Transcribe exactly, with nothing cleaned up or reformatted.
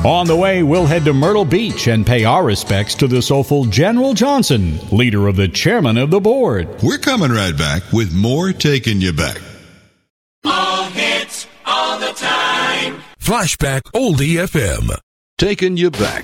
On the way, we'll head to Myrtle Beach and pay our respects to the soulful General Johnson, leader of the chairman of the board. We're coming right back with more Taking You Back. All hits, all the time. Flashback Oldie F M. Taking You Back.